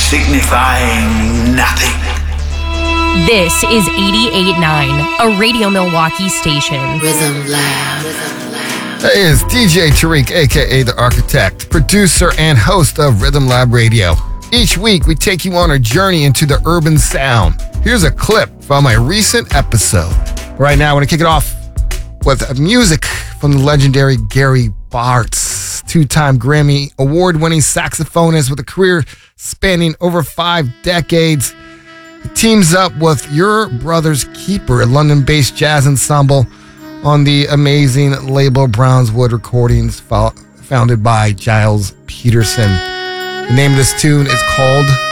signifying nothing. This is 88.9, a Radio Milwaukee station. Rhythm Lab. Hey, it's DJ Tariq, a.k.a. The Architect, producer and host of Rhythm Lab Radio. Each week, we take you on a journey into the urban sound. Here's a clip from a recent episode. Right now, I want to kick it off with music from the legendary Gary Bartz, two-time Grammy award-winning saxophonist with a career spanning over 5 decades. He teams up with Your Brother's Keeper, a London-based jazz ensemble, on the amazing label Brownswood Recordings, founded by Giles Peterson. The name of this tune is called